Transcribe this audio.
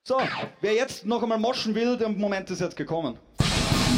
So, wer jetzt noch einmal moschen will, der Moment ist jetzt gekommen.